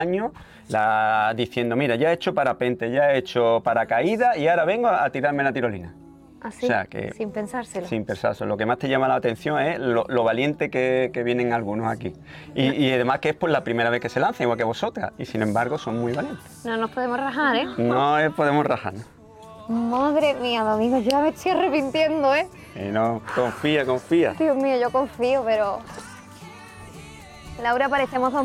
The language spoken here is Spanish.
años diciendo, mira, ya he hecho parapente, ya he hecho paracaídas y ahora vengo a tirarme la tirolina. Así, O sea, que sin pensárselo. sin pensárselo. Lo que más te llama la atención es lo valiente que vienen algunos aquí. Y además que es por la primera vez que se lanzan, igual que vosotras. Y sin embargo son muy valientes. No nos podemos rajar, ¿eh? No podemos rajarnos. Madre mía, Domingo, yo ya me estoy arrepintiendo, ¿eh? Y no, confía. Dios mío, yo confío, pero... Laura, parecemos dos